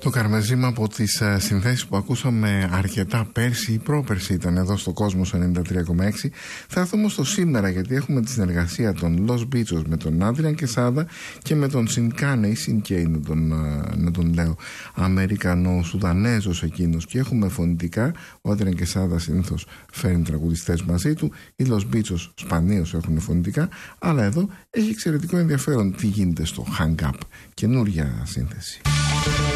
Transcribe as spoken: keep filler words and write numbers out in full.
Το Καρμεζίμα από τις uh, συνθέσεις που ακούσαμε αρκετά πέρσι ή πρόπερσι ήταν εδώ στο Κόσμος ενενήντα τρία κόμμα έξι. Θα έρθουμε στο σήμερα, γιατί έχουμε τη συνεργασία των Los Beachos με τον Άντριαν Κεσάδα και με τον Σινκάνε ή Σινκέι να τον, uh, να τον λέω, Αμερικανό Σουδανέζος εκείνος, και έχουμε φωνητικά. Ο Άντριαν Κεσάδα συνήθως φέρνει τραγουδιστές μαζί του, οι Los Beachos σπανίως έχουν φωνητικά, αλλά εδώ έχει εξαιρετικό ενδιαφέρον τι γίνεται στο Hang Up, καινούρια σύνθεση.